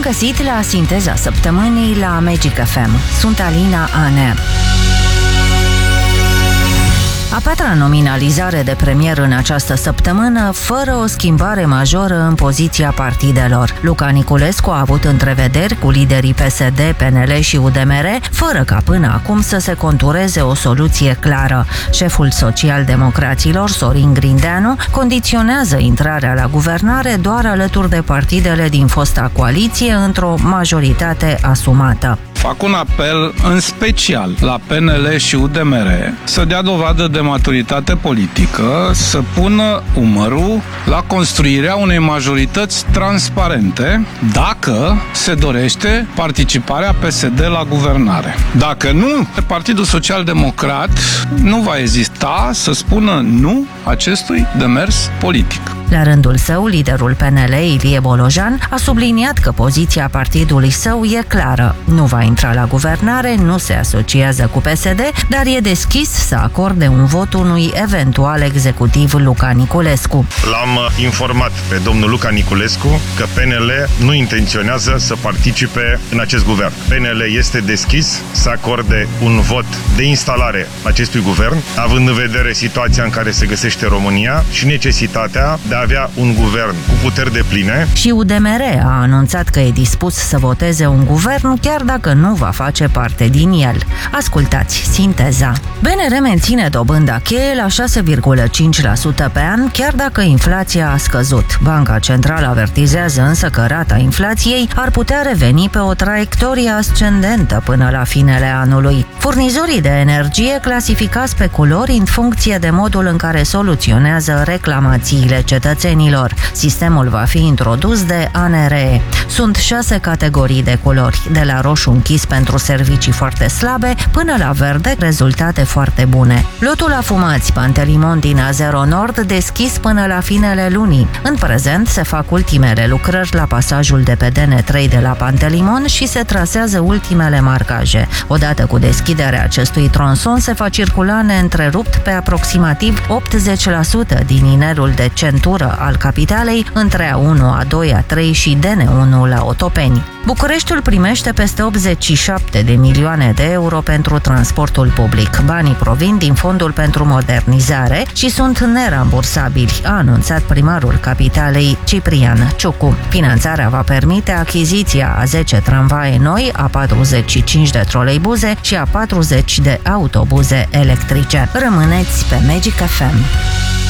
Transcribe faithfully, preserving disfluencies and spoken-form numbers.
găsit la Sinteza Săptămânii la Magic F M. Sunt Alina Anea. A patra nominalizare de premier în această săptămână, fără o schimbare majoră în poziția partidelor. Luca Niculescu a avut întrevederi cu liderii P S D, P N L și U D M R, fără ca până acum să se contureze o soluție clară. Șeful social-democraților, Sorin Grindeanu, condiționează intrarea la guvernare doar alături de partidele din fosta coaliție într-o majoritate asumată. Fac un apel în special la P N L și U D M R să dea dovadă de maturitate politică, să pună umărul la construirea unei majorități transparente dacă se dorește participarea P S D la guvernare. Dacă nu, Partidul Social Democrat nu va ezita să spună nu acestui demers politic. La rândul său, liderul P N L, Ilie Bolojan, a subliniat că poziția partidului său e clară. Nu va intra la guvernare, nu se asociază cu P S D, dar e deschis să acorde un vot unui eventual executiv Luca Niculescu. L-am informat pe domnul Luca Niculescu că P N L nu intenționează să participe în acest guvern. P N L este deschis să acorde un vot de instalare acestui guvern, având în vedere situația în care se găsește România și necesitatea de a avea un guvern cu puteri depline. Și U D M R a anunțat că e dispus să voteze un guvern chiar dacă nu va face parte din el. Ascultați Sinteza. B N R menține dobânda cheie la șase virgulă cinci la sută pe an, chiar dacă inflația a scăzut. Banca Centrală avertizează însă că rata inflației ar putea reveni pe o traiectorie ascendentă până la finele anului. Furnizorii de energie clasificați pe culori în funcție de modul în care soluționează reclamațiile cetățenilor. Sistemul va fi introdus de A N R E. Sunt șase categorii de culori, de la roșu închis pentru servicii foarte slabe până la verde, rezultate foarte bune. Lotul afumați Pantelimon din Azero Nord deschis până la finele lunii. În prezent se fac ultimele lucrări la pasajul de pe D N trei de la Pantelimon și se trasează ultimele marcaje. Odată cu deschiderea acestui tronson se va circula neîntrerupt pe aproximativ optzeci la sută din inelul de centură al capitalei între A unu, A doi, A trei și D N unu la Otopeni. Bucureștiul primește peste optzeci și șapte de milioane de euro pentru transportul public. Banii provin din Fondul pentru Modernizare și sunt nerambursabili, a anunțat primarul capitalei Ciprian Ciucu. Finanțarea va permite achiziția a zece tramvaie noi, a patruzeci și cinci de troleibuze și a patruzeci de autobuze electrice. Rămâneți pe Magic F M.